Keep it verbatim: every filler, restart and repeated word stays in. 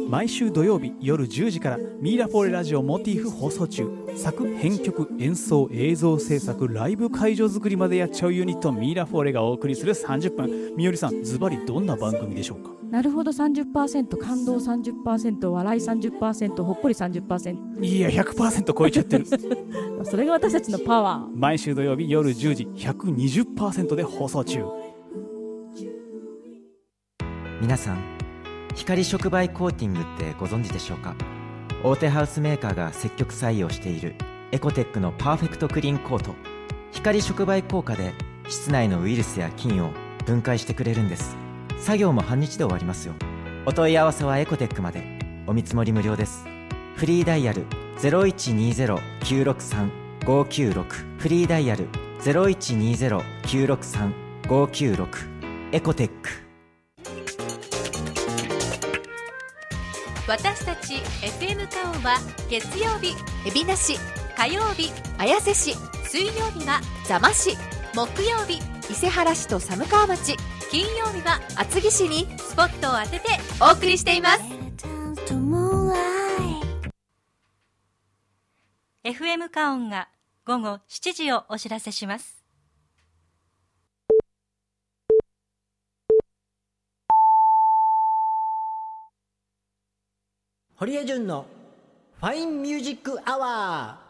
毎週土曜日夜じゅうじからミイラフォーレラジオモチーフ放送中。作編曲演奏映像制作ライブ会場作りまでやっちゃうユニットミイラフォーレがお送りするさんじゅっぷん。みおりさん、ズバリどんな番組でしょうか？ なるほど さんじゅっパーセント 感動 さんじゅっパーセント 笑い さんじゅっパーセント ほっこり さんじゅっパーセント。 いや ひゃくパーセント 超えちゃってるそれが私たちのパワー。 毎週土曜日夜じゅうじ ひゃくにじゅっパーセント で放送中。 皆さん、光触媒コーティングってご存知でしょうか？大手ハウスメーカーが積極採用しているエコテックのパーフェクトクリーンコート。光触媒効果で室内のウイルスや菌を分解してくれるんです。作業も半日で終わりますよ。お問い合わせはエコテックまで。お見積もり無料です。フリーダイヤル ゼロいちにゼロ きゅうろくさん ごきゅうろく フリーダイヤル ゼロいちにゼロ きゅうろくさん ごきゅうろく。エコテック。 私たち エフエム カオは月曜日海老名市、火曜日綾瀬市、水曜日は座間市、木曜日伊勢原市と寒川町、金曜日は厚木市にスポットを当ててお送りしています。 エフエム カオンが午後しちじをお知らせします。 堀江潤のファインミュージックアワ